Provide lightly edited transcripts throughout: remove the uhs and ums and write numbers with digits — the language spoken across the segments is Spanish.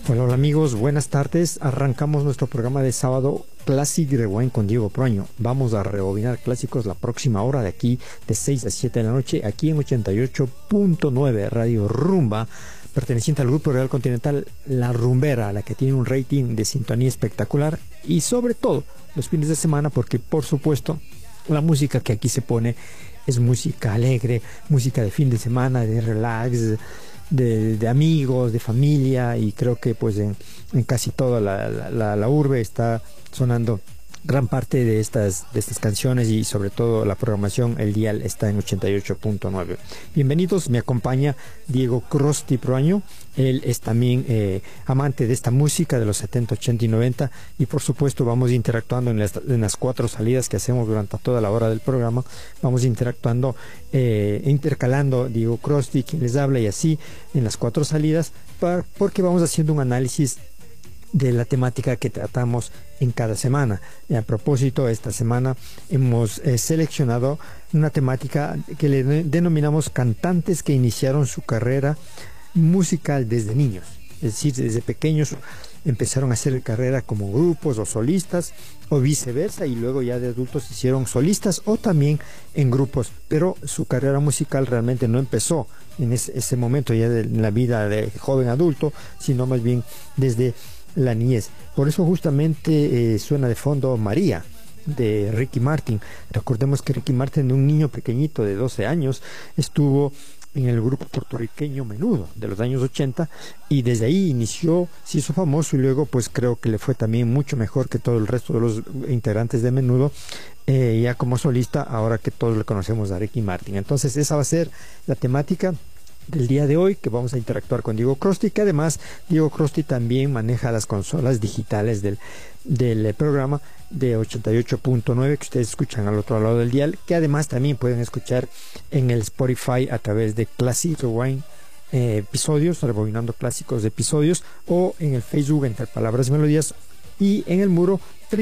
Hola, hola amigos, buenas tardes. Arrancamos nuestro programa de sábado Classic Rewind con Diego Proaño. Vamos a rebobinar clásicos la próxima hora de aquí de 6 a 7 de la noche aquí en 88.9 Radio Rumba, perteneciente al Grupo Real Continental La Rumbera, la que tiene un rating de sintonía espectacular y sobre todo los fines de semana porque por supuesto la música que aquí se pone es música alegre, música de fin de semana, de relax, de amigos, de familia, y creo que pues en casi toda la urbe está sonando gran parte de estas canciones y sobre todo la programación. El dial está en 88.9. Bienvenidos, me acompaña Diego Crosti Proaño. Él es también amante de esta música de los 70, 80 y 90 y por supuesto vamos interactuando en las cuatro salidas que hacemos durante toda la hora del programa. Vamos interactuando, intercalando Diego Crosti, quien les habla, y así en las cuatro salidas porque vamos haciendo un análisis de la temática que tratamos en cada semana. Y a propósito, esta semana hemos seleccionado una temática que le denominamos cantantes que iniciaron su carrera musical desde niños, es decir, desde pequeños empezaron a hacer carrera como grupos o solistas o viceversa, y luego ya de adultos hicieron solistas o también en grupos, pero su carrera musical realmente no empezó en ese momento ya de la vida de joven adulto, sino más bien desde la niñez. Por eso justamente suena de fondo María de Ricky Martin. Recordemos que Ricky Martin, de un niño pequeñito de 12 años, estuvo en el grupo puertorriqueño Menudo de los años 80 y desde ahí inició, se hizo famoso y luego pues creo que le fue también mucho mejor que todo el resto de los integrantes de Menudo, ya como solista, ahora que todos le conocemos a Ricky Martin. Entonces esa va a ser la temática del día de hoy, que vamos a interactuar con Diego Crosti, que además Diego Crosti también maneja las consolas digitales del programa de 88.9 que ustedes escuchan al otro lado del dial, que además también pueden escuchar en el Spotify a través de Classic Rewind episodios, rebobinando clásicos de episodios, o en el Facebook entre palabras y melodías, y en el muro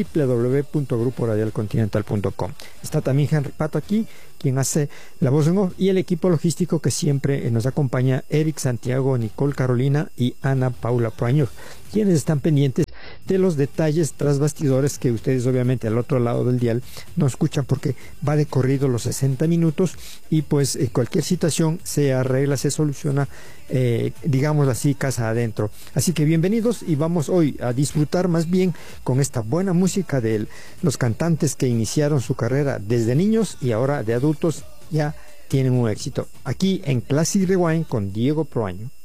www.gruporadialcontinental.com. Está también Henry Pato aquí, quien hace la voz en off, y el equipo logístico que siempre nos acompaña: Eric, Santiago, Nicole, Carolina y Ana Paula Proaño, quienes están pendientes de los detalles tras bastidores que ustedes obviamente al otro lado del dial no escuchan porque va de corrido los 60 minutos y pues cualquier situación se arregla, se soluciona, digamos así, casa adentro. Así que bienvenidos, y vamos hoy a disfrutar más bien con esta buena música de los cantantes que iniciaron su carrera desde niños y ahora de adultos ya tienen un éxito. Aquí en Classic Rewind con Diego Proaño.